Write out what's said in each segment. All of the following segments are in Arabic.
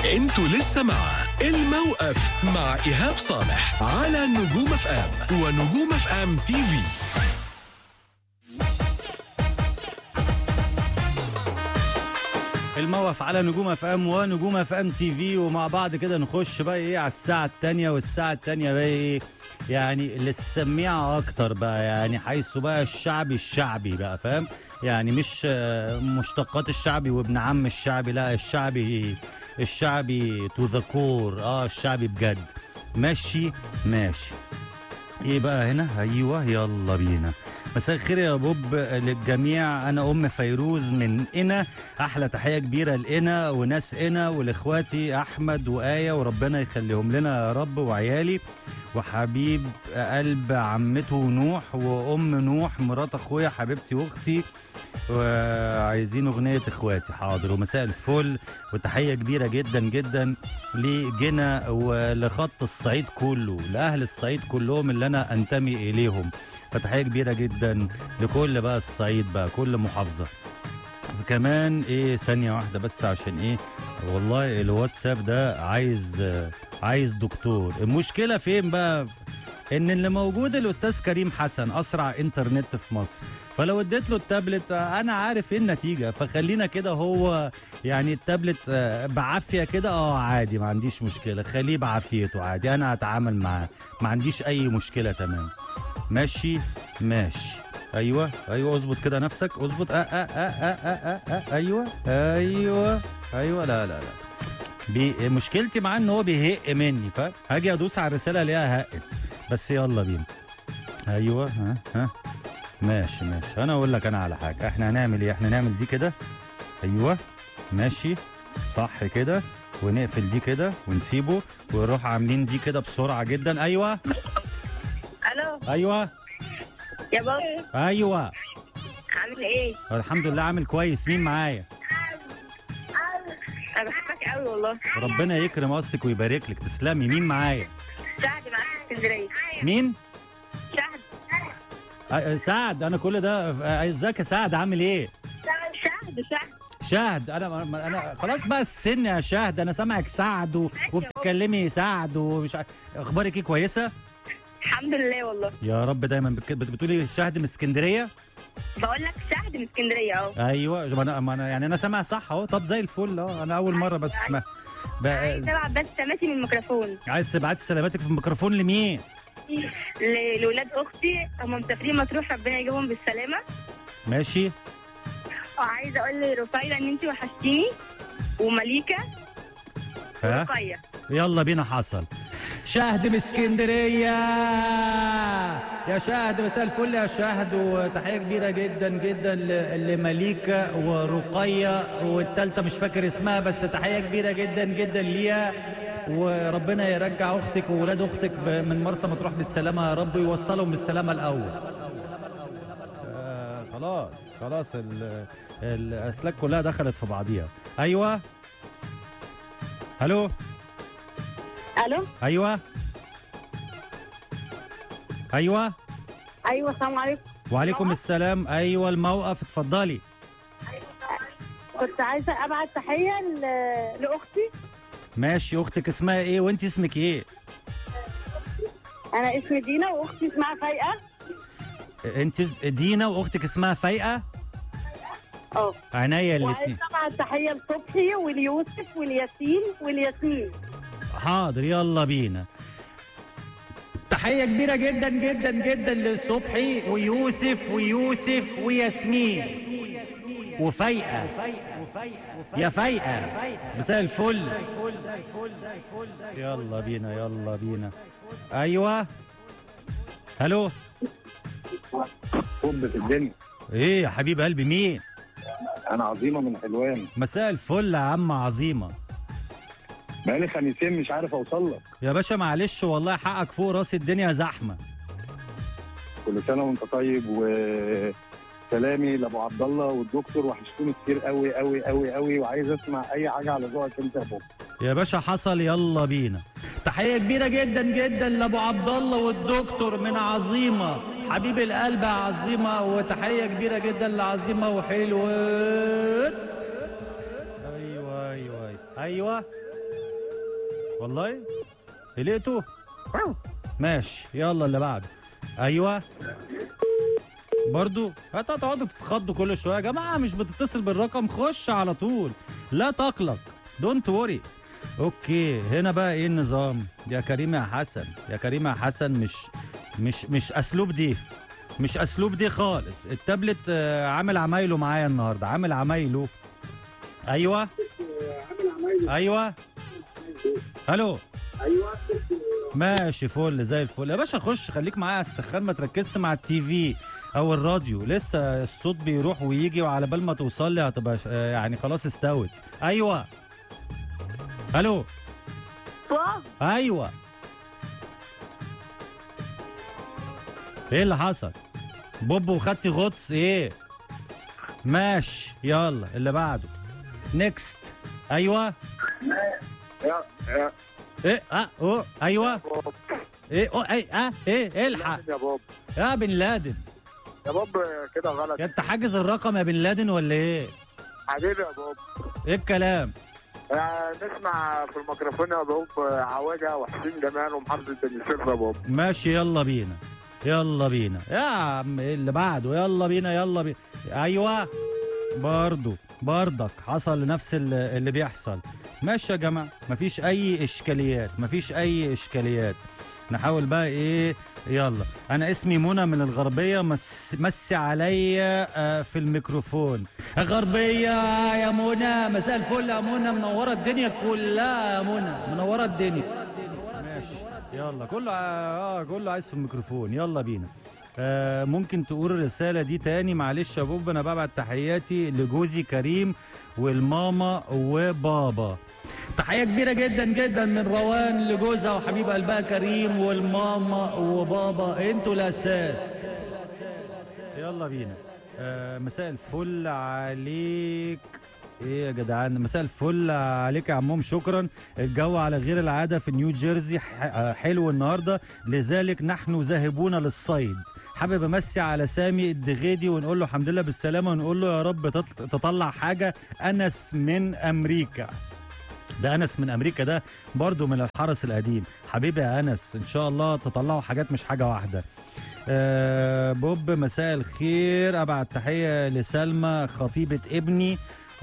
انتوا لسه مع الموقف مع إيهاب صالح على نجوم اف ام ونجوم اف ام تي في. الموقف على نجوم اف ام ونجوم اف ام تي في، ومع بعض كده نخش بقى ايه على الساعة التانية، والساعة التانية بقى ايه يعني للسميعة اكتر بقى، يعني حيث بقى الشعبي بقى، فاهم؟ يعني مش مشتقات الشعبي وابن عم الشعبي، لا الشعبي تو ذا كور، الشعبي بجد. ماشي ايه بقى هنا؟ ايوه يلا بينا. مساء الخير يا بوب للجميع، انا ام فيروز من قنا، احلى تحيه كبيره لقنا وناس قنا ولاخواتي احمد وايه، وربنا يخليهم لنا يا رب، وعيالي وحبيب قلب عمته نوح وام نوح مرات اخويا حبيبتي واختي، وعايزين اغنيه اخواتي. حاضر، ومساء الفل وتحيه كبيره جدا جدا لجنا ولخط الصعيد كله، لاهل الصعيد كلهم اللي انا انتمي اليهم، فتحيه كبيره جدا لكل بقى الصعيد بقى، كل محافظه. كمان ايه ثانيه واحده بس، عشان ايه والله الواتساب ده عايز دكتور. المشكله فين بقى؟ ان اللي موجود الاستاذ كريم حسن، اسرع انترنت في مصر، فلو اديت له التابلت انا عارف ايه النتيجه، فخلينا كده هو يعني التابلت بعافيه كده، عادي ما عنديش مشكله، خليه بعافيته عادي، انا هتعامل معاه ما عنديش اي مشكله. تمام ماشي. ايوه اظبط كده نفسك، اظبط ايوه لا مشكلتي معاه ان هو بيهق مني، فهاجي ادوس على الرساله الاقيها هقت، بس يلا بينا. ايوه ها ماشي. انا اقول لك انا على حاجه، احنا هنعمل ايه؟ احنا نعمل دي كده، ايوه ماشي صح كده، ونقفل دي كده ونسيبه، ونروح عاملين دي كده بسرعه جدا. ايوه الو. ايوه يا بابا. ايوه عامل ايه؟ الحمد لله عامل كويس. مين معايا؟ انا بحبك قوي والله. ربنا يكرم قصدك ويبارك لك، تسلمي. مين معايا؟ سعد معاك في اسكندريه. مين؟ شهد. سعد. انا كل ده ازيك يا سعد، عامل ايه؟ شهد. انا خلاص بقى السن يا شهد، انا سامعك سعد وبتتكلمي سعد ومش اخبارك ايه؟ كويسه الحمد لله والله. يا رب دايما بتقولي شهد من اسكندريه. بقول لك شهد من اسكندريه اهو. ايوه ما انا يعني انا سامع صح اهو. طب زي الفل انا اول مره بس اسمع. عايز ابعت بس سلاماتي من الميكروفون. عايز تبعتي سلاماتك في الميكروفون لمين؟ لولاد اختي، هم مسافرين مطروح، ربنا يجيبهم بالسلامه. ماشي. وعايزه اقول لرفايده ان انت وحشتيني، ومليكه ورقيه. يلا بينا. حصل. شهد من اسكندريه يا شهد، مساء الفل يا شهد، وتحيه كبيره جدا جدا لمليكه ورقيه، والثالثه مش فاكر اسمها، بس تحيه كبيره جدا جدا ليها، وربنا يرجع اختك وولاد اختك من مرسى مطروح بالسلامه يا رب، ويوصلهم بالسلامه الاول. خلاص الاسلاك كلها دخلت في بعضيها. ايوه الو. ايوه السلام عليكم. وعليكم السلام. ايوه الموقف، اتفضلي. كنت عايزه ابعت تحيه لاختي. ماشي. اختك اسمها ايه وانت اسمك ايه؟ انا اسمي دينا واختي اسمها فايقه. انت دينا واختك اسمها فايقه؟ عينيا الاثنين. وعايزه ابعت تحيه لصبحي وليوسف والياسين والياسمين. حاضر يلا بينا. تحيه كبيره جدا جدا جدا لصبحي ويوسف وياسمين وفايقه. يا فايقه مساء الفل. يلا بينا. ايوه الو. طب في الدنيا. ايه يا حبيب قلبي؟ مين؟ انا عظيمه من حلوان. مساء الفل يا عم عظيمه. بقالي 5 مش عارف اوصل لك يا باشا، معلش والله حقك فوق راس، الدنيا زحمه. كل سنه وانت طيب، وسلامي لابو عبد الله والدكتور، وحشتوني كتير قوي قوي قوي قوي، وعايز اسمع اي حاجه على ذوقك انت يا بابا. يا باشا حصل. يلا بينا. تحيه كبيره جدا جدا لابو عبد الله والدكتور من عظيمه، حبيب القلب يا عظيمه، وتحيه كبيره جدا لعظيمه وحلوه. ايوه والله لقيته. ماشي يلا اللي بعده. ايوه برضو هتقعدوا تتخضوا كل شويه يا جماعه، مش بتتصل بالرقم خش على طول، لا تقلق، دونت وري. اوكي هنا بقى ايه النظام يا كريم يا حسن؟ يا كريم يا حسن مش اسلوب دي، مش اسلوب دي خالص. التابلت عامل عمايله معايا النهارده، عامل عمايله. ايوه ايوه الو ايوه ماشي فل زي الفل يا باشا. خش خليك معايا على السخان، ما تركزش مع التي في او الراديو، لسه الصوت بيروح ويجي، وعلى بال ما توصل لي هتبقى يعني خلاص استوت. ايوه الو ايوه ايه اللي حصل؟ بوب وخدتي غطس ايه؟ ماشي يلا اللي بعده. نيكست. ايوه ايه ايوه ايه ايه الحق يا بوب يا بن لادن. يا بوب كده غلط. انت حاجز الرقم يا بن لادن ولا ايه؟ حبيبي يا بوب. ايه الكلام؟ نسمع في الميكروفون يا بوب عواجه وحسين جمال ومحافظه الشرف يا بوب. ماشي يلا بينا يلا بينا يا عم. اللي بعده يلا بينا يلا بينا. ايوه برضك حصل نفس اللي بيحصل. ماشي يا جماعه مفيش اي اشكاليات. نحاول بقى ايه. يلا انا اسمي منى من الغربيه، مسي عليا في الميكروفون. غربيه يا منى، مساء الفل يا منى، منوره الدنيا كلها يا منى، منوره الدنيا. ماشي يلا كله عايز في الميكروفون. يلا بينا. ممكن تقول الرساله دي تاني معلش يا بوب؟ انا ببعت تحياتي لجوزي كريم والماما وبابا. تحية كبيرة جدا جدا من روان لجوزها وحبيب قلبها كريم والماما وبابا، انتوا الأساس. يلا بينا. مساء الفل عليك. ايه يا جدعان؟ مساء الفل عليك يا عمهم، شكرا. الجو على غير العادة في نيو جيرسي حلو النهاردة، لذلك نحن ذاهبون للصيد. حابب امسي على سامي الدغيدي ونقول له الحمد لله بالسلامة، ونقول له يا رب تطلع حاجة. أنس من أمريكا. ده أنس من أمريكا ده برضو من الحرس القديم. حبيبي يا أنس إن شاء الله تطلعوا حاجات مش حاجة واحدة. بوب مساء الخير، أبعت تحية لسلمى خطيبة ابني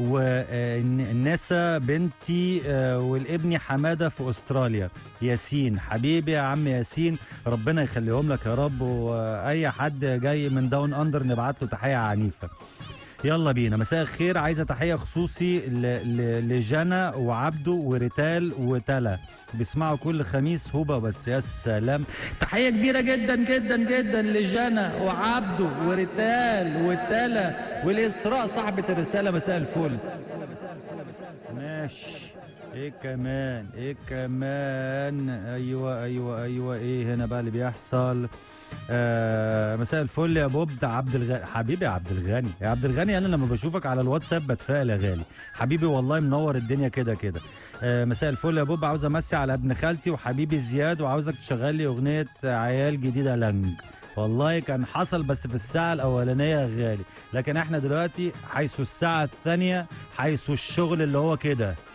والنسا بنتي والابني حمادة في أستراليا. ياسين حبيبي يا عم ياسين، ربنا يخليهم لك يا رب، وأي حد جاي من داون أندر نبعت له تحية عنيفة. يلا بينا. مساء الخير، عايزه تحيه خصوصي لجنى وعبده وريتال وتلا، بيسمعوا كل خميس هوبا بس. يا سلام، تحيه كبيره جدا جدا جدا لجنى وعبده وريتال وتلا والاسراء صاحبه الرساله. مساء الفل. ماشي ايه كمان ايوه ايه هنا بقى اللي بيحصل؟ مساء الفل يا بوب. ده عبد الغني حبيبي، يا عبد الغني انا لما بشوفك على الواتساب بتفائل يا غالي حبيبي، والله منور الدنيا كده. مساء الفل يا بوب، عاوز امسي على ابن خالتي وحبيبي زياد، وعاوزك تشغل لي اغنيه عيال جديده لنج. والله كان حصل بس في الساعه الاولانيه يا غالي، لكن احنا دلوقتي حيث الساعه الثانيه، حيث الشغل اللي هو كده